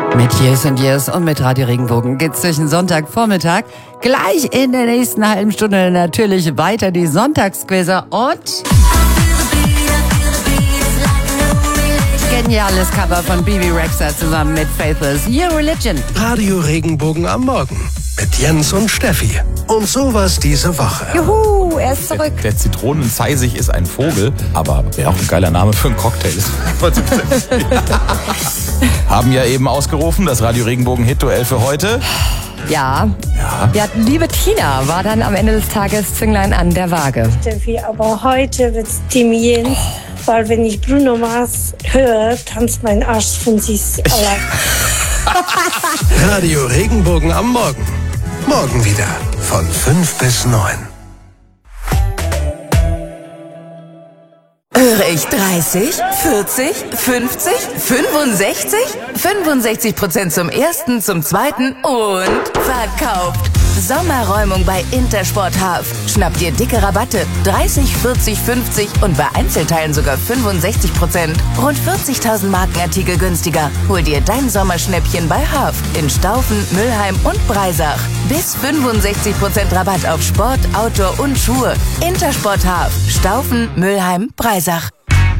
Mit Years and Years und mit Radio Regenbogen geht's durch den Sonntagvormittag. Gleich in der nächsten halben Stunde natürlich weiter die Sonntagsquizze und geniales Cover von Bebe Rexha zusammen mit Faithless. Your Religion. Radio Regenbogen am Morgen mit Jens und Steffi. Und sowas diese Woche. Juhu, er ist zurück. Der Zitronenzeisig ist ein Vogel, aber wäre auch ein geiler Name für einen Cocktail. Haben ja eben ausgerufen, das Radio Regenbogen Hit-Duell für heute. Ja, liebe Tina war dann am Ende des Tages Zünglein an der Waage. Steffi, aber heute wird's Team Jens, weil wenn ich Bruno Mars höre, tanzt mein Arsch von sich allein. Radio Regenbogen am Morgen. Morgen wieder von 5 bis 9. Höre ich 30, 40, 50, 65? 65% zum ersten, zum zweiten und verkauft. Sommerräumung bei Intersport Half. Schnapp dir dicke Rabatte. 30, 40, 50 und bei Einzelteilen sogar 65%. Rund 40.000 Markenartikel günstiger. Hol dir dein Sommerschnäppchen bei Half in Staufen, Mülheim und Breisach. Bis 65% Rabatt auf Sport, Outdoor und Schuhe. Intersport Half. Staufen, Mülheim, Breisach.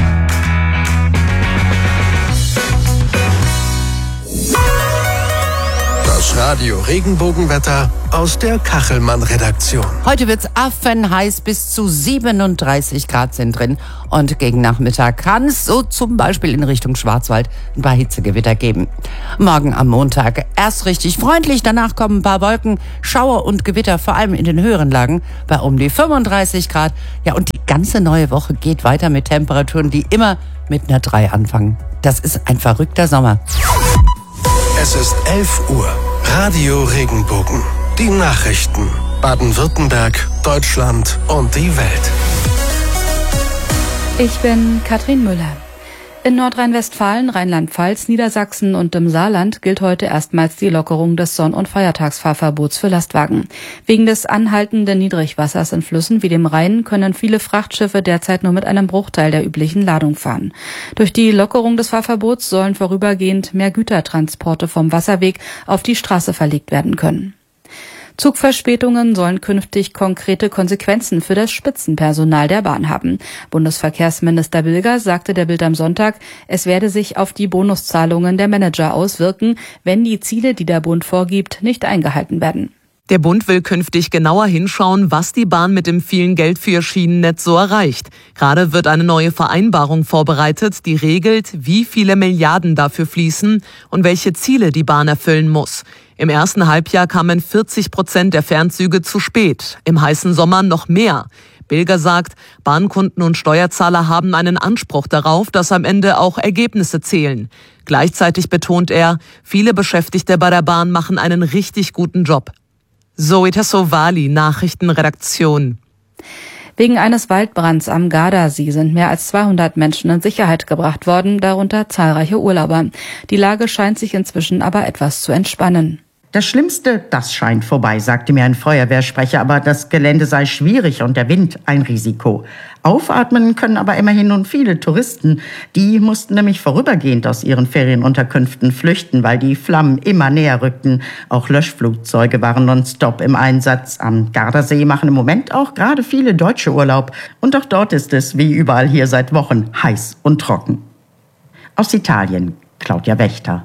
Das Radio Regenbogenwetter aus der Kachelmann-Redaktion. Heute wird's affenheiß, bis zu 37 Grad sind drin. Und gegen Nachmittag kann es so zum Beispiel in Richtung Schwarzwald ein paar Hitzegewitter geben. Morgen am Montag erst richtig freundlich, danach kommen ein paar Wolken, Schauer und Gewitter, vor allem in den höheren Lagen, bei um die 35 Grad. Ja, und die ganze neue Woche geht weiter mit Temperaturen, die immer mit einer 3 anfangen. Das ist ein verrückter Sommer. Es ist 11 Uhr. Radio Regenbogen. Die Nachrichten. Baden-Württemberg, Deutschland und die Welt. Ich bin Katrin Müller. In Nordrhein-Westfalen, Rheinland-Pfalz, Niedersachsen und im Saarland gilt heute erstmals die Lockerung des Sonn- und Feiertagsfahrverbots für Lastwagen. Wegen des anhaltenden Niedrigwassers in Flüssen wie dem Rhein können viele Frachtschiffe derzeit nur mit einem Bruchteil der üblichen Ladung fahren. Durch die Lockerung des Fahrverbots sollen vorübergehend mehr Gütertransporte vom Wasserweg auf die Straße verlegt werden können. Zugverspätungen sollen künftig konkrete Konsequenzen für das Spitzenpersonal der Bahn haben. Bundesverkehrsminister Bilger sagte der Bild am Sonntag, es werde sich auf die Bonuszahlungen der Manager auswirken, wenn die Ziele, die der Bund vorgibt, nicht eingehalten werden. Der Bund will künftig genauer hinschauen, was die Bahn mit dem vielen Geld für ihr Schienennetz so erreicht. Gerade wird eine neue Vereinbarung vorbereitet, die regelt, wie viele Milliarden dafür fließen und welche Ziele die Bahn erfüllen muss. Im ersten Halbjahr kamen 40% der Fernzüge zu spät, im heißen Sommer noch mehr. Bilger sagt, Bahnkunden und Steuerzahler haben einen Anspruch darauf, dass am Ende auch Ergebnisse zählen. Gleichzeitig betont er, viele Beschäftigte bei der Bahn machen einen richtig guten Job. Zoe Tassovali, Nachrichtenredaktion. Wegen eines Waldbrands am Gardasee sind mehr als 200 Menschen in Sicherheit gebracht worden, darunter zahlreiche Urlauber. Die Lage scheint sich inzwischen aber etwas zu entspannen. Das Schlimmste, das scheint vorbei, sagte mir ein Feuerwehrsprecher, aber das Gelände sei schwierig und der Wind ein Risiko. Aufatmen können aber immerhin nun viele Touristen. Die mussten nämlich vorübergehend aus ihren Ferienunterkünften flüchten, weil die Flammen immer näher rückten. Auch Löschflugzeuge waren nonstop im Einsatz. Am Gardasee machen im Moment auch gerade viele Deutsche Urlaub. Und auch dort ist es, wie überall hier seit Wochen, heiß und trocken. Aus Italien, Claudia Wächter.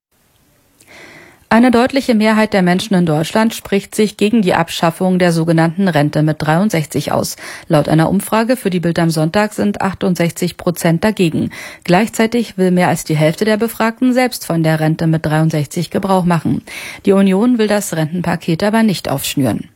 Eine deutliche Mehrheit der Menschen in Deutschland spricht sich gegen die Abschaffung der sogenannten Rente mit 63 aus. Laut einer Umfrage für die Bild am Sonntag sind 68% dagegen. Gleichzeitig will mehr als die Hälfte der Befragten selbst von der Rente mit 63 Gebrauch machen. Die Union will das Rentenpaket aber nicht aufschnüren.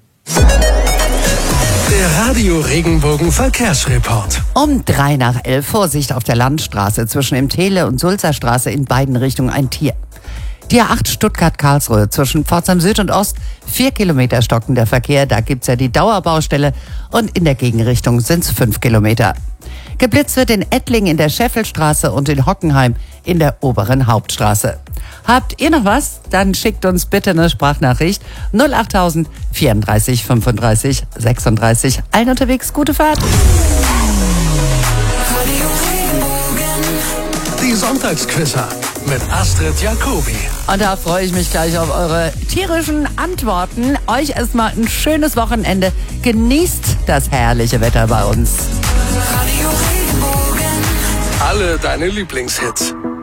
Der Radio Regenbogen Verkehrsreport. Um 11:03 Vorsicht auf der Landstraße zwischen im Tele und Sulzer Straße in beiden Richtungen ein Tier. Die A8 Stuttgart-Karlsruhe zwischen Pforzheim Süd und Ost, 4 Kilometer stockender Verkehr, da gibt's ja die Dauerbaustelle und in der Gegenrichtung sind's 5 Kilometer. Geblitzt wird in Ettlingen in der Scheffelstraße und in Hockenheim in der oberen Hauptstraße. Habt ihr noch was? Dann schickt uns bitte eine Sprachnachricht 08000 34 35 36. Allen unterwegs gute Fahrt. Die Sonntagsquizzer mit Astrid Jacobi. Und da freue ich mich gleich auf eure tierischen Antworten. Euch erstmal ein schönes Wochenende. Genießt das herrliche Wetter bei uns. Alle deine Lieblingshits.